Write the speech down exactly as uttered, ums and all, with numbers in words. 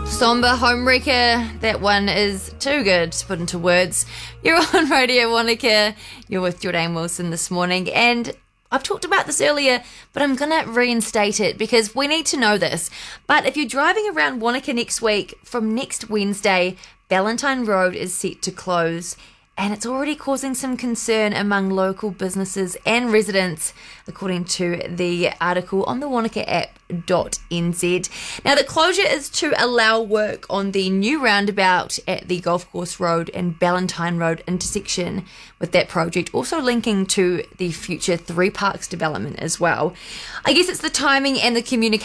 Somber Homewrecker, that one is too good to put into words. You're on Radio Wanaka, you're with Jordan Wilson this morning, and I've talked about this earlier, but I'm going to reinstate it because we need to know this. But if you're driving around Wanaka next week, from next Wednesday, Valentine Road is set to close, and it's already causing some concern among local businesses and residents, according to the article on the wanaka app dot n z. Now, the closure is to allow work on the new roundabout at the Golf Course Road and Valentine Road intersection, with that project also linking to the future Three Parks development as well. I guess it's the timing and the communication